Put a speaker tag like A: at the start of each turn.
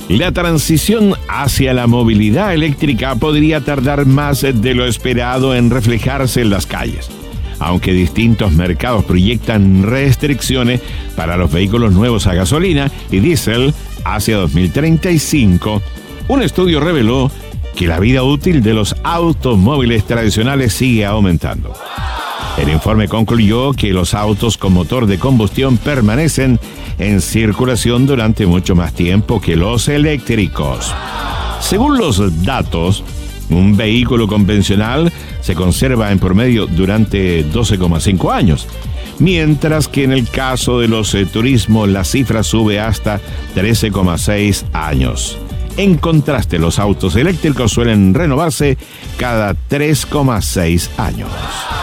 A: La transición hacia la movilidad eléctrica podría tardar más de lo esperado en reflejarse en las calles. Aunque distintos mercados proyectan restricciones para los vehículos nuevos a gasolina y diésel hacia 2035, un estudio reveló que la vida útil de los automóviles tradicionales sigue aumentando. El informe concluyó que los autos con motor de combustión permanecen en circulación durante mucho más tiempo que los eléctricos. Según los datos, un vehículo convencional se conserva en promedio durante 12,5 años, mientras que en el caso de los turismos la cifra sube hasta 13,6 años. En contraste, los autos eléctricos suelen renovarse cada 3,6 años.